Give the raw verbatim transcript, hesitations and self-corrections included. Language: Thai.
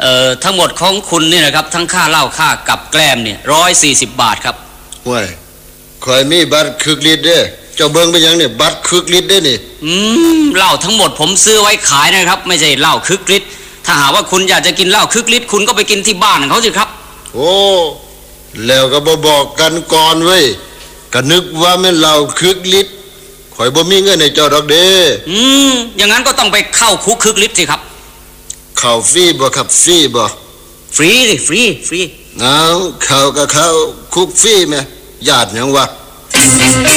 เอ่อทั้งหมดของคุณนี่นะครับทั้งค่าเหล้าค่ากับแกล้มเนี่ยร้อยสี่สิบบาทครับว้ายข่อยมีบัตรคึกฤทธิ์เด้เจ้าเบิ่งไปยังเนี่ยบัตรคึกฤทธิ์เด้นี่อืมเหล้าทั้งหมดผมซื้อไว้ขายนะครับไม่ใช่เหล้าคึกฤทธิ์ถ้าหากว่าคุณอยากจะกินเหล้าคึกฤทธิ์คุณก็ไปกินที่บ้านเขาสิครับโอ้แล้วก็บ่บอกกันก่อนเว้ยก็นึกว่าแม่นเหล้าคึกฤทธิ์ข่อยบ่มีเงินให้เจ้าดอกเด้อืมอย่างนั้นก็ต้องไปเข้าคุกคึกฤทธิ์สิครับเข้าฟรีบ่ครับฟรีบ่ฟรีสิฟรีฟรีเอาเข้าก็เข้าคุกฟรีแม่ญาติหยังวะ